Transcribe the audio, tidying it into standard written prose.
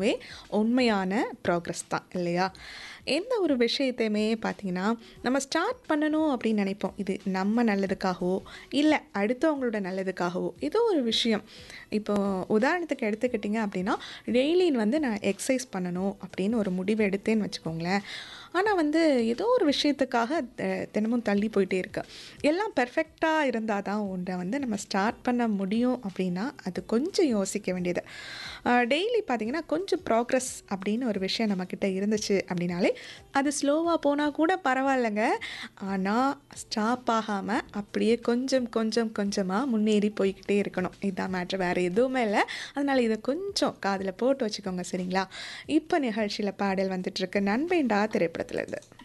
அதுவே உண்மையான ப்ராக்ரஸ் தான் இல்லையா? எந்த ஒரு விஷயத்தையுமே பார்த்தீங்கன்னா, நம்ம ஸ்டார்ட் பண்ணணும் அப்படின்னு நினைப்போம். இது நம்ம நல்லதுக்காகவோ, இல்ல அடுத்தவங்களோட நல்லதுக்காகவோ, ஏதோ ஒரு விஷயம். இப்போ உதாரணத்துக்கு எடுத்துக்கிட்டிங்க அப்படின்னா, டெய்லி வந்து நான் எக்சர்சைஸ் பண்ணணும் அப்படின்னு ஒரு முடிவு எடுத்தேன்னு வச்சுக்கோங்களேன். ஆனா வந்து ஏதோ ஒரு விஷயத்துக்காக தினமும் தள்ளி போயிட்டே இருக்கு. எல்லாம் பெர்ஃபெக்ட்டா இருந்தா தான் ஒன்றை வந்து நம்ம ஸ்டார்ட் பண்ண முடியும் அப்படின்னா, அது கொஞ்சம் யோசிக்க வேண்டியது. டெய்லி பார்த்தீங்கன்னா, கொஞ்சம் ப்ராக்ரஸ் அப்படின்னு ஒரு விஷயம் நம்மக்கிட்ட இருந்துச்சு அப்படின்னாலே, அது ஸ்லோவா போனா கூட பரவாயில்லங்க. ஆனா, ஸ்டாப் ஆகாம அப்படியே கொஞ்சம் கொஞ்சம் கொஞ்சமா முன்னேறி போய்க்கிட்டே இருக்கணும். இதான் மேட்ரு. வேற எதுவுமே இல்ல. அதனால இத கொஞ்சம் காதுல போட்டு வச்சுக்கோங்க சரிங்களா? இப்ப நிகழ்ச்சியில பாடல் வந்துட்டுருக்கு. நண்பேண்டா திரைப்படத்திலிருந்து.